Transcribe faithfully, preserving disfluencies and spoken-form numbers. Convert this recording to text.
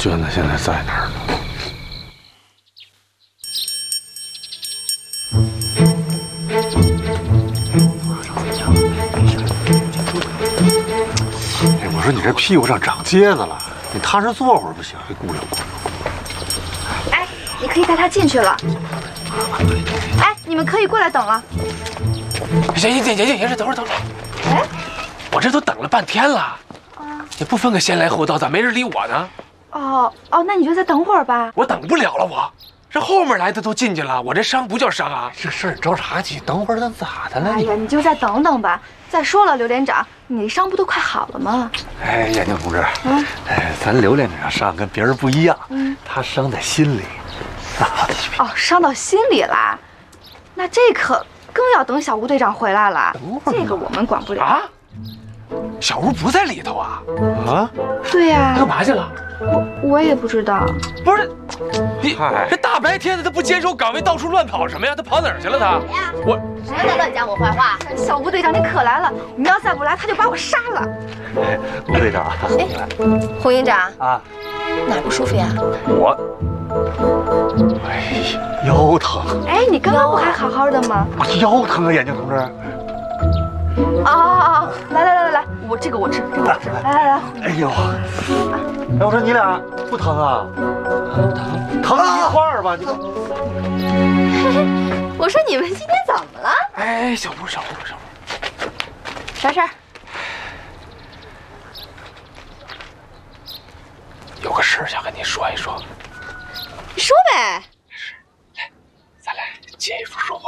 娟子现在在哪儿呢？哎，我说你这屁股上长疖子了，你踏实坐会儿不行，还咕噜咕噜。 哎，你可以带他进去了。哎，你们可以过来等了。 行行行行行行，等会儿等会儿。哎，我这都等了半天了。啊，你不分个先来后到，咋没人理我呢？ 哦哦，那你就再等会儿吧。 我等不了了，我这后面来的都进去了，我这伤不叫伤啊。 这事儿着啥急？等会儿咱咋的了？ 哎呀，你就再等等吧。再说了，刘连长，你伤不都快好了吗？ 哎，眼镜同志，嗯，哎，咱刘连长伤跟别人不一样，嗯，他伤在心里。 哦，伤到心里啦，那这可更要等小吴队长回来了。这个我们管不了啊。 小吴不在里头啊？ 啊？ 对呀。 干嘛去了？ 我我也不知道。 不是，你这大白天的他不坚守岗位，到处乱跑什么呀？他跑哪儿去了？他？ 我谁在乱讲我坏话？ 小吴队长，你可来了！你要再不来，他就把我杀了。 哎，吴队长， 哎，胡营长啊， 哪不舒服呀？ 我，哎呀，腰疼。 哎，你刚刚不还好好的吗？ 腰疼啊，眼镜同志。 哦哦哦，来来来来来，我这个我治，这个我治。来来来， 哎呦，哎，我说你俩不疼啊？不疼，疼一块儿吧，你看。 我说你们今天怎么了？ 哎，小吴，小吴，小吴， 啥事儿？ 有个事儿想跟你说一说。 你说呗。 是，来，咱俩借一幅书。